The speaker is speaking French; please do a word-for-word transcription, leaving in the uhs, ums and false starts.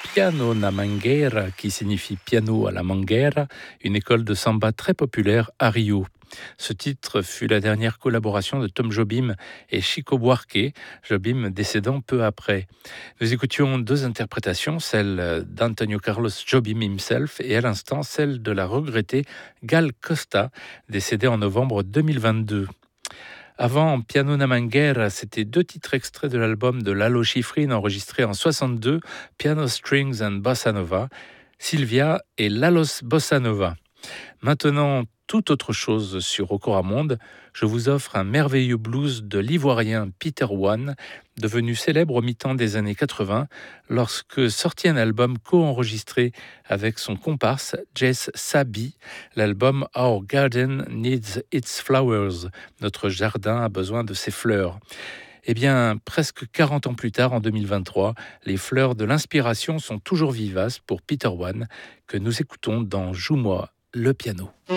Piano na Mangueira, qui signifie piano à la Mangueira, une école de samba très populaire à Rio. Ce titre fut la dernière collaboration de Tom Jobim et Chico Buarque, Jobim décédant peu après. Nous écoutions deux interprétations, celle d'Antonio Carlos Jobim himself et à l'instant celle de la regrettée Gal Costa, décédée en novembre deux mille vingt-deux. Avant Piano na Mangueira, c'était deux titres extraits de l'album de Lalo Schifrin enregistré en soixante-deux, Piano Strings and Bossa Nova, Sylvia et Lalo's Bossa Nova. Maintenant, tout autre chose sur Okora Monde, je vous offre un merveilleux blues de l'ivoirien Peter One, devenu célèbre au mi-temps des années quatre-vingts, lorsque sortit un album co-enregistré avec son comparse Jess Sabi, l'album Our Garden Needs Its Flowers, notre jardin a besoin de ses fleurs. Eh bien, presque quarante ans plus tard, en deux mille vingt-trois, les fleurs de l'inspiration sont toujours vivaces pour Peter One, que nous écoutons dans Joue-moi le piano.